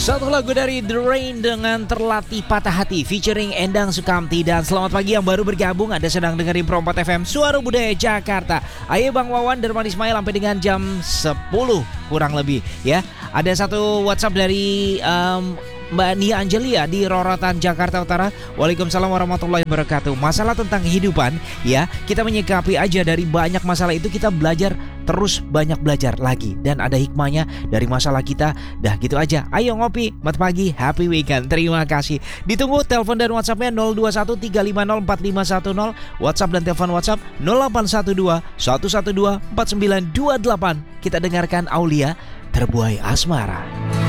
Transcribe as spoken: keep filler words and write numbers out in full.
Satu lagu dari The Rain dengan Terlatih Patah Hati featuring Endang Sukamti. Dan selamat pagi yang baru bergabung, Anda sedang dengerin Pro empat F M Suara Budaya Jakarta. Ayo Bang Wawan, Derman Ismail sampai dengan jam sepuluh kurang lebih ya. Ada satu WhatsApp dari um, Mbak Nia Angelia di Rorotan, Jakarta Utara. Waalaikumsalam warahmatullahi wabarakatuh. Masalah tentang kehidupan ya, kita menyikapi aja. Dari banyak masalah itu kita belajar, terus banyak belajar lagi. Dan ada hikmahnya dari masalah kita. Dah gitu aja. Ayo ngopi, mat pagi, happy weekend. Terima kasih. Ditunggu telepon dan WhatsAppnya nol dua satu tiga lima nol empat lima satu nol. WhatsApp dan telepon WhatsApp nol delapan satu dua satu satu dua empat sembilan dua delapan. Kita dengarkan Aulia, Terbuai Asmara.